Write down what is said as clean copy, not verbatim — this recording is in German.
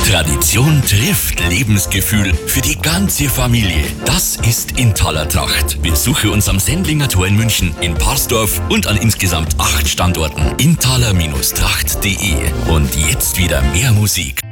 Tradition trifft Lebensgefühl für die ganze Familie. Das ist Intaler Tracht. Besuche uns am Sendlinger Tor in München, in Parsdorf und an insgesamt 8 Standorten. intaler-tracht.de. Und jetzt wieder mehr Musik.